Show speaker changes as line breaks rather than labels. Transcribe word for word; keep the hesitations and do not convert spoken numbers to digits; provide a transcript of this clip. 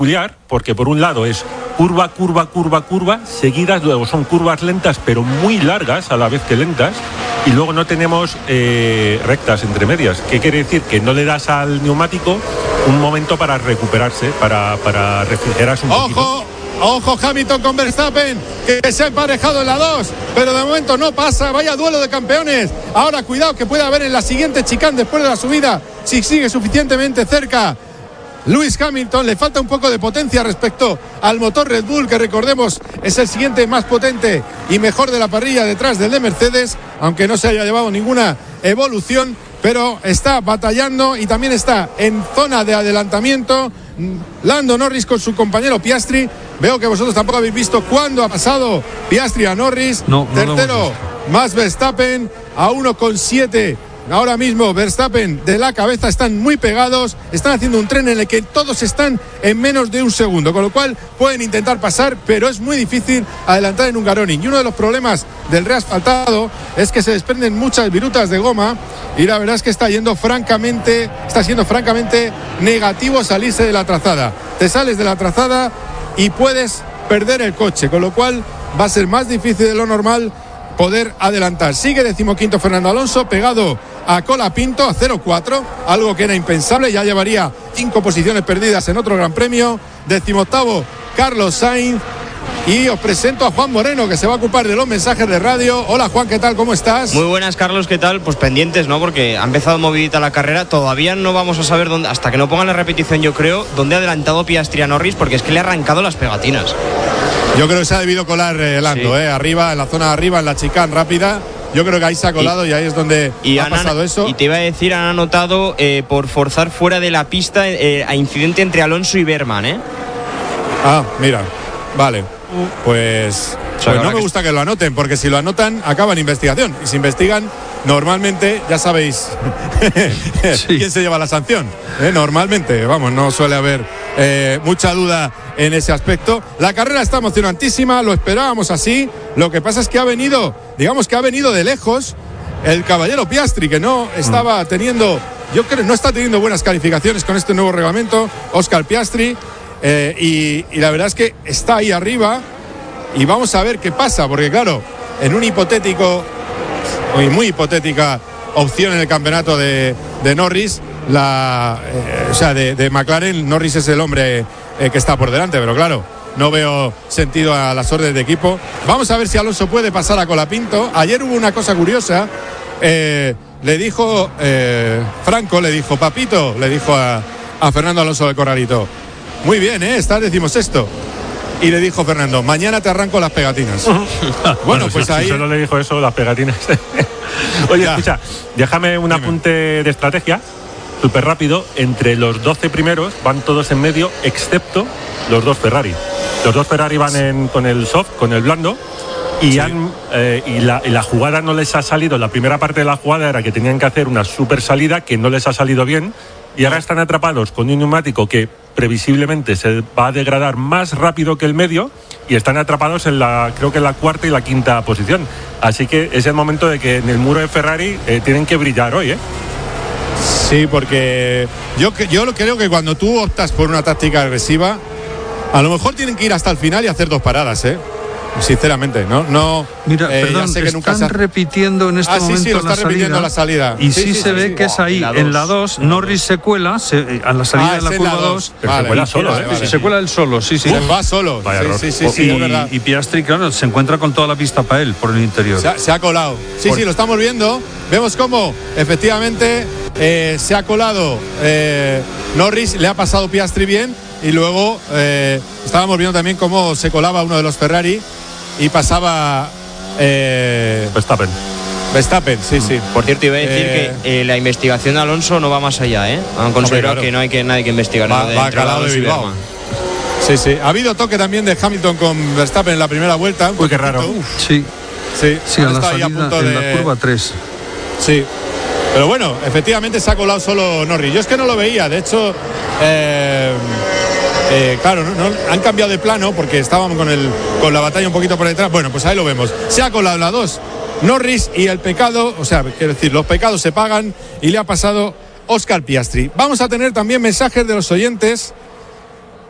peculiar, porque por un lado es curva, curva, curva, curva, seguidas, luego son curvas lentas, pero muy largas a la vez que lentas, y luego no tenemos eh, rectas entre medias. ¿Qué quiere decir? Que no le das al neumático un momento para recuperarse, para, para refrigerarse un poquito.
¡Ojo! Ojo Hamilton con Verstappen, que se ha emparejado en la dos, pero de momento no pasa. Vaya duelo de campeones. Ahora cuidado que puede haber en la siguiente chicane después de la subida, si sigue suficientemente cerca Lewis Hamilton. Le falta un poco de potencia respecto al motor Red Bull, que recordemos es el siguiente más potente y mejor de la parrilla detrás del de Mercedes, aunque no se haya llevado ninguna evolución, pero está batallando y también está en zona de adelantamiento Lando Norris con su compañero Piastri. Veo que vosotros tampoco habéis visto cuándo ha pasado Piastri a Norris.
No, no
Tercero, más Verstappen a uno coma siete. Ahora mismo Verstappen de la cabeza, están muy pegados, están haciendo un tren en el que todos están en menos de un segundo, con lo cual pueden intentar pasar, pero es muy difícil adelantar en Hungaroring. Y uno de los problemas del reasfaltado es que se desprenden muchas virutas de goma y la verdad es que está yendo francamente, está siendo francamente negativo salirse de la trazada. Te sales de la trazada y puedes perder el coche, con lo cual va a ser más difícil de lo normal poder adelantar. Sigue decimoquinto Fernando Alonso, pegado a Colapinto, a cero cuatro, algo que era impensable, ya llevaría cinco posiciones perdidas en otro Gran Premio. Decimoctavo Carlos Sainz. Y os presento a Juan Moreno, que se va a ocupar de los mensajes de radio. Hola Juan, ¿qué tal? ¿Cómo estás?
Muy buenas, Carlos, ¿qué tal? Pues pendientes, ¿no? Porque ha empezado movidita la carrera. Todavía no vamos a saber dónde, hasta que no pongan la repetición, yo creo, dónde ha adelantado Piastri a Norris, porque es que le ha arrancado las pegatinas.
Yo creo que se ha debido colar eh, Lando, sí. eh, arriba, en la zona de arriba, en la chicane rápida. Yo creo que ahí se ha colado y, y ahí es donde
y
ha
han,
pasado eso.
Y te iba a decir, han anotado eh, por forzar fuera de la pista eh, a incidente entre Alonso y Berman, ¿eh?
Ah, mira, vale. Pues,
o sea,
pues no me gusta que lo anoten, porque si lo anotan acaba en investigación, y si investigan normalmente ya sabéis sí. quién se lleva la sanción, ¿eh? Normalmente, vamos, no suele haber eh, mucha duda en ese aspecto. La carrera está emocionantísima, lo esperábamos así. Lo que pasa es que ha venido, digamos que ha venido de lejos el caballero Piastri, que no estaba teniendo, yo creo, no está teniendo buenas calificaciones con este nuevo reglamento, Oscar Piastri. Eh, y, y la verdad es que está ahí arriba y vamos a ver qué pasa, porque claro, en un hipotético, muy, muy hipotética opción en el campeonato de, de Norris, la, eh, o sea, de, de McLaren, Norris es el hombre eh, que está por delante, pero claro, no veo sentido a las órdenes de equipo. Vamos a ver si Alonso puede pasar a Colapinto. Ayer hubo una cosa curiosa, eh, le dijo eh, Franco, le dijo Papito, le dijo a, a Fernando Alonso del Corralito: muy bien, ¿eh? Estás decimosexto. Y le dijo Fernando: mañana te arranco las pegatinas.
Uh-huh. bueno,
bueno, pues
si,
ahí.
Si solo le dijo eso, las pegatinas. Oye, ya. Escucha, déjame un Dime. apunte de estrategia, súper rápido. Entre los doce primeros van todos en medio, excepto los dos Ferrari. Los dos Ferrari van en, con el soft, con el blando. Y, sí. han, eh, y, la, y la jugada no les ha salido. La primera parte de la jugada era que tenían que hacer una super salida que no les ha salido bien. Y ahora están atrapados con un neumático que previsiblemente se va a degradar más rápido que el medio y están atrapados en la, creo que en la cuarta y la quinta posición. Así que es el momento de que en el muro de Ferrari eh, tienen que brillar hoy, ¿eh?
Sí, porque yo, yo creo que cuando tú optas por una táctica agresiva, a lo mejor tienen que ir hasta el final y hacer dos paradas, ¿eh? Sinceramente, no, no.
Mira, eh, perdón, sé que están nunca se... repitiendo en este
ah,
momento
sí, sí, lo está
la
repitiendo
salida,
la salida.
Y
sí,
sí,
sí
se
sí,
ve
sí.
que es ahí, en la dos, Norris se cuela se, a la salida
ah,
de la curva dos.
Pero vale, se cuela solo,
vale,
¿eh?
Vale. Se cuela él solo, sí, sí.
Uh, va solo.
Vaya
sí, sí, sí, sí,
y,
es verdad.
y Piastri, claro, se encuentra con toda la pista para él, por el interior.
Se ha, se ha colado. Sí, por... sí, lo estamos viendo. Vemos cómo, efectivamente, eh, se ha colado eh, Norris, le ha pasado Piastri bien. Y luego eh, estábamos viendo también cómo se colaba uno de los Ferrari y pasaba eh,
Verstappen.
Verstappen, sí, sí.
Por cierto, iba a decir
eh,
que eh, la investigación de Alonso no va más allá, ¿eh? Han considerado claro. que no hay que nadie que investigar.
Va,
de
va calado de Bilbao. Sí, sí. Ha habido toque también de Hamilton con Verstappen en la primera vuelta.
Uy, qué raro.
Uf, sí.
Sí,
sí, en la salida, en de... la curva tres.
Sí. Pero bueno, efectivamente se ha colado solo Norris. Yo es que no lo veía, de hecho, eh, eh, claro, no, no, han cambiado de plano porque estábamos con, el, con la batalla un poquito por detrás. Bueno, pues ahí lo vemos. Se ha colado la dos Norris y el pecado, o sea, quiero decir, los pecados se pagan y le ha pasado Oscar Piastri. Vamos a tener también mensajes de los oyentes